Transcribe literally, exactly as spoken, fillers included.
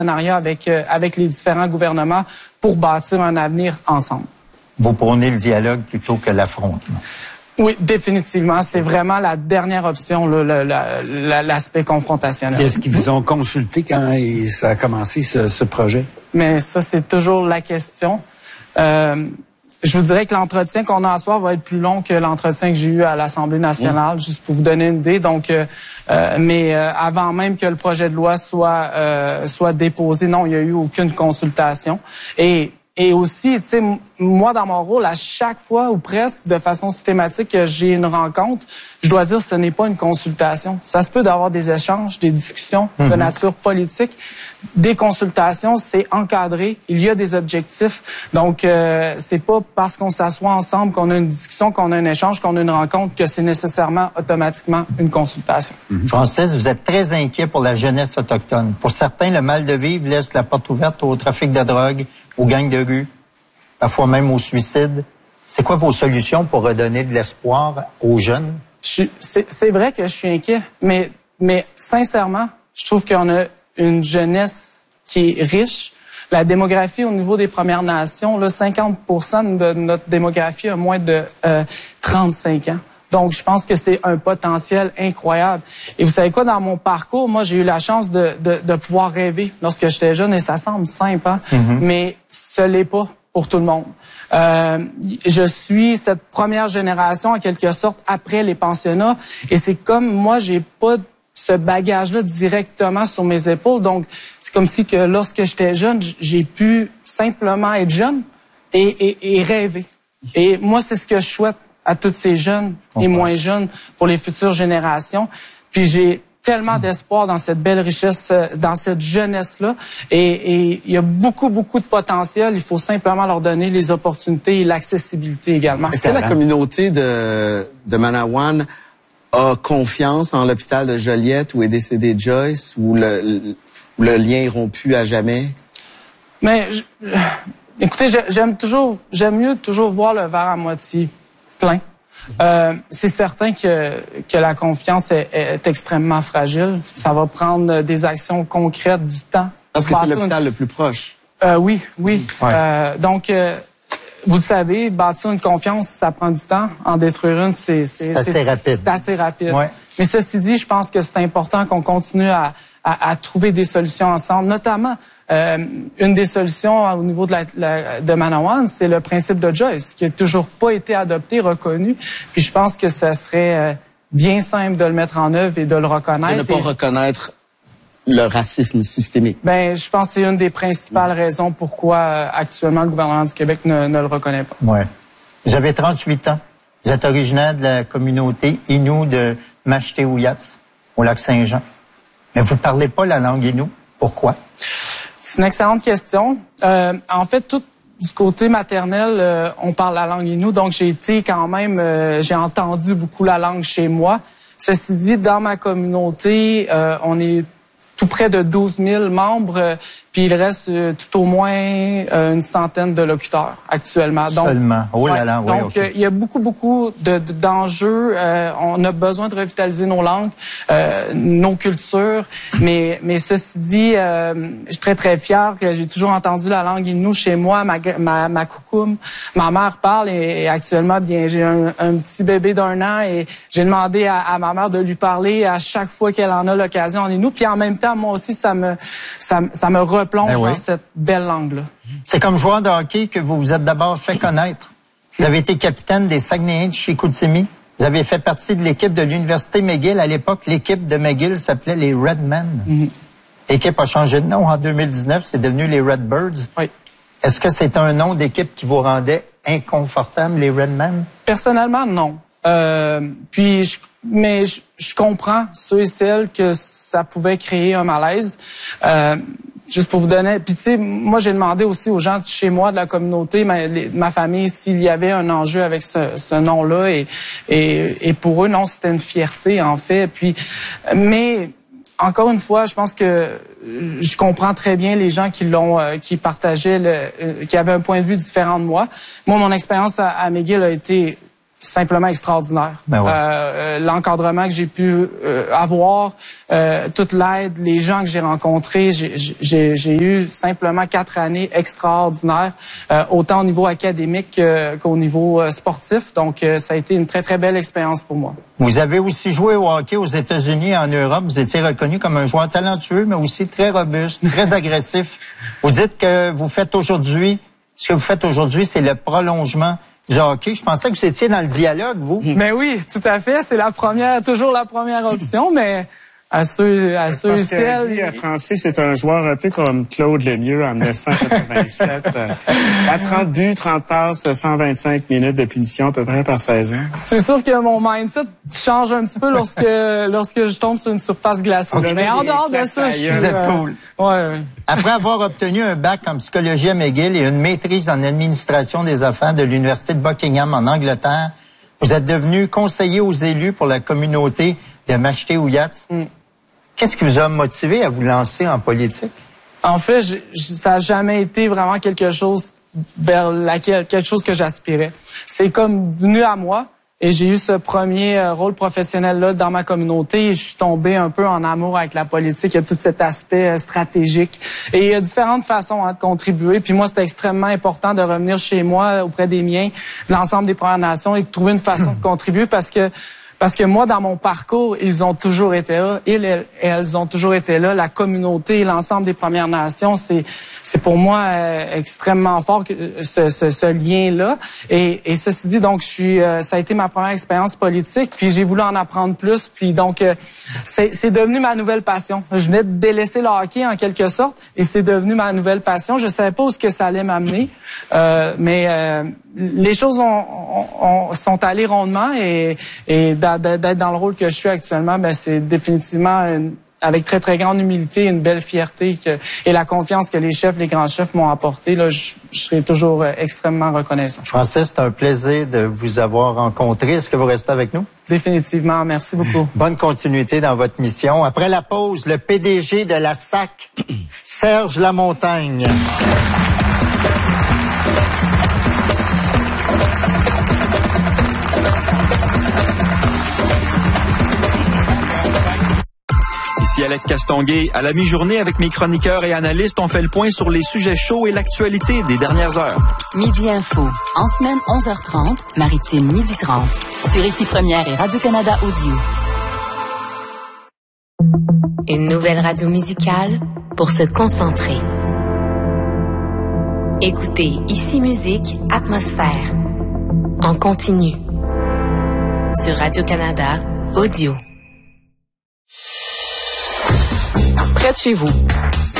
partenariat avec, euh, avec les différents gouvernements pour bâtir un avenir ensemble. Vous prônez le dialogue plutôt que l'affrontement. Oui, définitivement. C'est vraiment la dernière option, l'aspect confrontationnel. Est-ce qu'ils vous ont consulté quand ça a commencé, ce, ce projet? Mais ça, c'est toujours la question. Euh, je vous dirais que l'entretien qu'on a à soir va être plus long que l'entretien que j'ai eu à l'Assemblée nationale, mmh. juste pour vous donner une idée. Donc, euh, euh, mais euh, avant même que le projet de loi soit euh, soit déposé, non, il n'y a eu aucune consultation. Et Et aussi, tu sais, moi, dans mon rôle, à chaque fois ou presque, de façon systématique, que j'ai une rencontre, je dois dire, ce n'est pas une consultation. Ça se peut d'avoir des échanges, des discussions mm-hmm. de nature politique. Des consultations, c'est encadré. Il y a des objectifs. Donc, euh, c'est pas parce qu'on s'assoit ensemble, qu'on a une discussion, qu'on a un échange, qu'on a une rencontre, que c'est nécessairement automatiquement une consultation. Mm-hmm. Francis, vous êtes très inquiet pour la jeunesse autochtone. Pour certains, le mal de vivre laisse la porte ouverte au trafic de drogue, aux gangs de rue, parfois même au suicide. C'est quoi vos solutions pour redonner de l'espoir aux jeunes? C'est vrai que je suis inquiet, mais, mais sincèrement, je trouve qu'on a une jeunesse qui est riche. La démographie au niveau des Premières Nations, là, cinquante pour cent de notre démographie a moins de euh, trente-cinq ans. Donc, je pense que c'est un potentiel incroyable. Et vous savez quoi, dans mon parcours, moi, j'ai eu la chance de, de, de pouvoir rêver lorsque j'étais jeune, et ça semble simple, hein? Mm-hmm. Mais ce l'est pas pour tout le monde. Euh, je suis cette première génération, en quelque sorte, après les pensionnats, et c'est comme moi, j'ai pas ce bagage-là directement sur mes épaules. Donc, c'est comme si que lorsque j'étais jeune, j'ai pu simplement être jeune et, et, et rêver. Et moi, c'est ce que je souhaite à tous ces jeunes et moins jeunes pour les futures générations. Puis j'ai tellement d'espoir dans cette belle richesse, dans cette jeunesse-là. Et il y a beaucoup, beaucoup de potentiel. Il faut simplement leur donner les opportunités et l'accessibilité également. Est-ce que la communauté de, de Manawan a confiance en l'hôpital de Joliette où est décédé Joyce, où le, où le lien est rompu à jamais? Mais, je, écoutez, j'aime toujours, j'aime mieux toujours voir le verre à moitié plein. Euh, c'est certain que, que la confiance est, est extrêmement fragile. Ça va prendre des actions concrètes, du temps. Parce que c'est l'hôpital une... le plus proche. Euh, oui, oui. Ouais. Euh, donc, euh, vous le savez, bâtir une confiance, ça prend du temps. En détruire une, c'est assez rapide. C'est assez rapide. Ouais. Mais ceci dit, je pense que c'est important qu'on continue à, à, à trouver des solutions ensemble, notamment Euh, une des solutions au niveau de, la, la, de Manawan, c'est le principe de Joyce, qui n'a toujours pas été adopté, reconnu. Puis je pense que ça serait euh, bien simple de le mettre en œuvre et de le reconnaître. De ne pas et... reconnaître le racisme systémique. Ben, je pense que c'est une des principales raisons pourquoi euh, actuellement le gouvernement du Québec ne, ne le reconnaît pas. Ouais. Vous avez trente-huit ans. Vous êtes originaire de la communauté Innu de Machété-Ouiats, au lac Saint-Jean. Mais vous ne parlez pas la langue Innu. Pourquoi? C'est une excellente question. Euh, en fait, tout du côté maternel, euh, on parle la langue Innu, donc j'ai été quand même, euh, j'ai entendu beaucoup la langue chez moi. Ceci dit, dans ma communauté, euh, on est tout près de douze mille membres, euh, puis il reste euh, tout au moins euh, une centaine de locuteurs actuellement. Donc, Seulement. Oh là là, ouais, oui, donc, okay. euh, il y a beaucoup, beaucoup de, de, d'enjeux. Euh, on a besoin de revitaliser nos langues, euh, nos cultures. Mais, mais ceci dit, euh, je suis très, très fière que j'ai toujours entendu la langue Innu chez moi, ma, ma, ma coucoum. Ma mère parle et, et actuellement, bien, j'ai un, un petit bébé d'un an et j'ai demandé à, à ma mère de lui parler à chaque fois qu'elle en a l'occasion en Innu. Puis en même temps, moi aussi, ça me, ça, ça me replonge ben oui. dans cette belle langue-là. C'est comme joueur de hockey que vous vous êtes d'abord fait connaître. Vous avez été capitaine des Saguenayens de Chicoutimi. Vous avez fait partie de l'équipe de l'Université McGill. À l'époque, l'équipe de McGill s'appelait les Redmen. Mm-hmm. L'équipe a changé de nom en deux mille dix-neuf. C'est devenu les Redbirds. Oui. Est-ce que c'est un nom d'équipe qui vous rendait inconfortable, les Redmen? Personnellement, non. Euh, puis, je, mais je, je comprends ceux et celles que ça pouvait créer un malaise. Euh, juste pour vous donner... Puis, tu sais, moi, j'ai demandé aussi aux gens de chez moi, de la communauté, ma, les, ma famille, s'il y avait un enjeu avec ce, ce nom-là. Et, et, et pour eux, non, c'était une fierté, en fait. Puis, mais... Encore une fois, je pense que je comprends très bien les gens qui l'ont, euh, qui partageaient, le, euh, qui avaient un point de vue différent de moi. Moi, mon expérience à, à McGill a été simplement extraordinaire. Ben ouais. euh, l'encadrement que j'ai pu euh, avoir, euh, toute l'aide, les gens que j'ai rencontrés, j'ai, j'ai, j'ai eu simplement quatre années extraordinaires, euh, autant au niveau académique euh, qu'au niveau euh, sportif. Donc, euh, ça a été une très, très belle expérience pour moi. Vous avez aussi joué au hockey aux États-Unis et en Europe. Vous étiez reconnu comme un joueur talentueux, mais aussi très robuste, très agressif. Vous dites que vous faites aujourd'hui, ce que vous faites aujourd'hui, c'est le prolongement du hockey. Je pensais que vous étiez dans le dialogue, vous. Mais oui, tout à fait. C'est la première, toujours la première option, mais à ceux, à ceux et Parce que celles. Guy, Francis, c'est un joueur un peu comme Claude Lemieux en dix-neuf cent quatre-vingt-sept. À trente buts, trente passes, cent vingt-cinq minutes de punition à peu près par saison. C'est sûr que mon mindset change un petit peu lorsque lorsque je tombe sur une surface glacée. Okay. Mais en dehors de ça, je suis... Vous êtes euh, cool. Ouais, ouais. Après avoir obtenu un bac en psychologie à McGill et une maîtrise en administration des affaires de l'Université de Buckingham en Angleterre, vous êtes devenu conseiller aux élus pour la communauté de Mashté-Ouiats. Mm. Qu'est-ce qui vous a motivé à vous lancer en politique? En fait, je, je, ça n'a jamais été vraiment quelque chose vers laquelle, quelque chose que j'aspirais. C'est comme venu à moi et j'ai eu ce premier euh, rôle professionnel-là dans ma communauté et je suis tombé un peu en amour avec la politique. Il y a tout cet aspect euh, stratégique et il y a différentes façons hein, de contribuer. Puis moi, c'était extrêmement important de revenir chez moi, auprès des miens, de l'ensemble des Premières Nations et de trouver une façon de contribuer parce que Parce que moi, dans mon parcours, ils ont toujours été là. Ils et elles ont toujours été là. La communauté, l'ensemble des Premières Nations, c'est c'est pour moi euh, extrêmement fort que ce, ce, ce lien-là. Et, et ceci dit, donc je suis, euh, ça a été ma première expérience politique. Puis j'ai voulu en apprendre plus. Puis donc euh, c'est c'est devenu ma nouvelle passion. Je venais de délaisser le hockey en quelque sorte, et c'est devenu ma nouvelle passion. Je savais pas où ce que ça allait m'amener, euh, mais euh, les choses ont, ont, ont, sont allées rondement et, et d'être dans le rôle que je suis actuellement, ben c'est définitivement une, avec très très grande humilité, une belle fierté que, et la confiance que les chefs, les grands chefs m'ont apporté. Là, je, je serai toujours extrêmement reconnaissant. Francis, c'est un plaisir de vous avoir rencontré. Est-ce que vous restez avec nous? Définitivement, merci beaucoup. Bonne continuité dans votre mission. Après la pause, le P D G de la S A C, Serge Lamontagne. Ici Alex Castonguay. À la mi-journée, avec mes chroniqueurs et analystes, on fait le point sur les sujets chauds et l'actualité des dernières heures. Midi Info. En semaine, onze heures trente. Maritime, midi trente. Sur Ici Première et Radio-Canada Audio. Une nouvelle radio musicale pour se concentrer. Écoutez Ici Musique, Atmosphère. En continu. Sur Radio-Canada Audio. Près de chez vous.